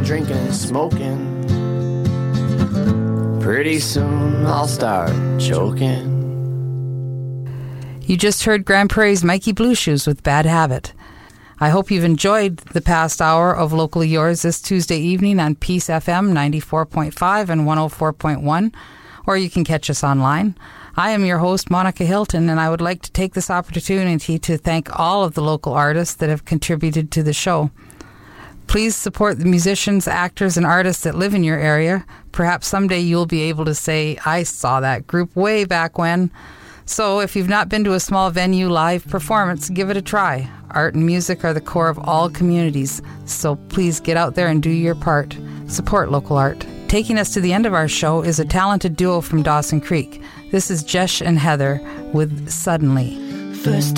drinking and smoking. Pretty soon I'll start choking. You just heard Grand Prairie's Mikey Blue Shoes with Bad Habit. I hope you've enjoyed the past hour of Locally Yours this Tuesday evening on Peace FM 94.5 and 104.1, or you can catch us online. I am your host, Monica Hilton, and I would like to take this opportunity to thank all of the local artists that have contributed to the show. Please support the musicians, actors, and artists that live in your area. Perhaps someday you'll be able to say, I saw that group way back when. So if you've not been to a small venue live performance, give it a try. Art and music are the core of all communities, so please get out there and do your part. Support local art. Taking us to the end of our show is a talented duo from Dawson Creek. This is Jesh and Heather with Suddenly. First